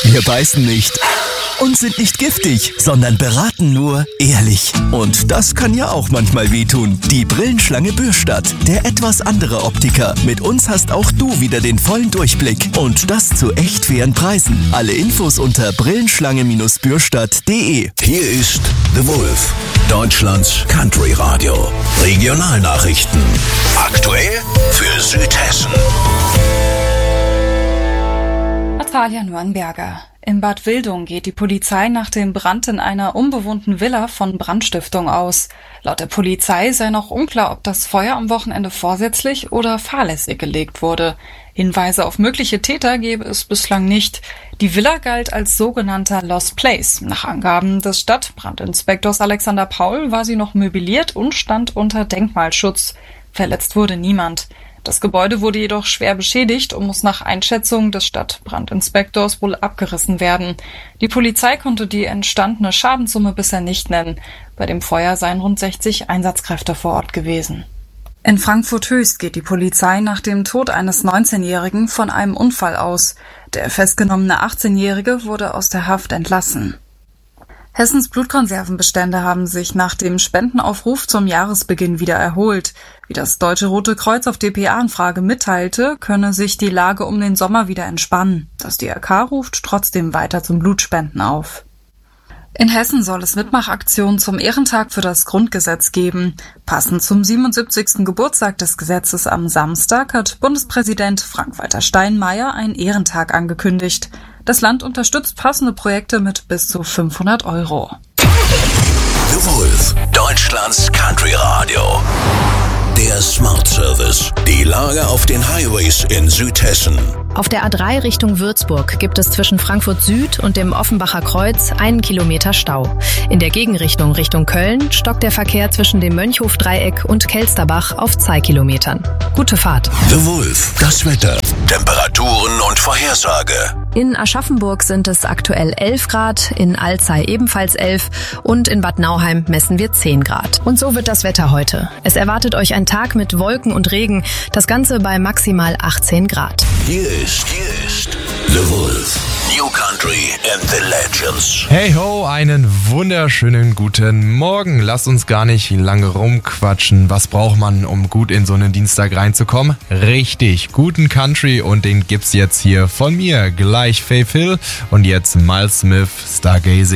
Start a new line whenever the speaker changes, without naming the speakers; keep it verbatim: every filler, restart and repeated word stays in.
Wir beißen nicht und sind nicht giftig, sondern beraten nur ehrlich. Und das kann ja auch manchmal wehtun. Die Brillenschlange Bürstadt, der etwas andere Optiker. Mit uns hast auch du wieder den vollen Durchblick. Und das zu echt fairen Preisen. Alle Infos unter brillenschlange Bürstadt punkt de.
Hier ist The Wolf, Deutschlands Country Radio. Regionalnachrichten. Aktuell für Südhessen.
Natalia Nürnberger. In Bad Wildung geht die Polizei nach dem Brand in einer unbewohnten Villa von Brandstiftung aus. Laut der Polizei sei noch unklar, ob das Feuer am Wochenende vorsätzlich oder fahrlässig gelegt wurde. Hinweise auf mögliche Täter gebe es bislang nicht. Die Villa galt als sogenannter Lost Place. Nach Angaben des Stadtbrandinspektors Alexander Paul war sie noch möbliert und stand unter Denkmalschutz. Verletzt wurde niemand. Das Gebäude wurde jedoch schwer beschädigt und muss nach Einschätzung des Stadtbrandinspektors wohl abgerissen werden. Die Polizei konnte die entstandene Schadenssumme bisher nicht nennen. Bei dem Feuer seien rund sechzig Einsatzkräfte vor Ort gewesen. In Frankfurt-Höchst geht die Polizei nach dem Tod eines neunzehnjährigen von einem Unfall aus. Der festgenommene achtzehnjährige wurde aus der Haft entlassen. Hessens Blutkonservenbestände haben sich nach dem Spendenaufruf zum Jahresbeginn wieder erholt. Wie das Deutsche Rote Kreuz auf D P A-Anfrage mitteilte, könne sich die Lage um den Sommer wieder entspannen. Das D R K ruft trotzdem weiter zum Blutspenden auf. In Hessen soll es Mitmachaktionen zum Ehrentag für das Grundgesetz geben. Passend zum siebenundsiebzigsten Geburtstag des Gesetzes am Samstag hat Bundespräsident Frank-Walter Steinmeier einen Ehrentag angekündigt. Das Land unterstützt passende Projekte mit bis zu fünfhundert Euro.
The Wolf, Deutschlands Country Radio. Der Smart Service. Die Lage auf den Highways in Südhessen.
Auf der A drei Richtung Würzburg gibt es zwischen Frankfurt Süd und dem Offenbacher Kreuz einen Kilometer Stau. In der Gegenrichtung Richtung Köln stockt der Verkehr zwischen dem Mönchhof-Dreieck und Kelsterbach auf zwei Kilometern. Gute Fahrt.
The Wolf, das Wetter, Temperaturen und Vorhersage.
In Aschaffenburg sind es aktuell elf Grad, in Alzey ebenfalls elf und in Bad Nauheim messen wir zehn Grad. Und so wird das Wetter heute. Es erwartet euch ein Tag mit Wolken und Regen, das Ganze bei maximal achtzehn Grad.
Hier ist, hier ist The Wolf, New Country and the Legends.
Hey ho, einen wunderschönen guten Morgen. Lasst uns gar nicht lange rumquatschen. Was braucht man, um gut in so einen Dienstag reinzukommen? Richtig, guten Country, und den gibt's jetzt hier von mir. Gleich Faith Hill und jetzt Miles Smith, Stargazing.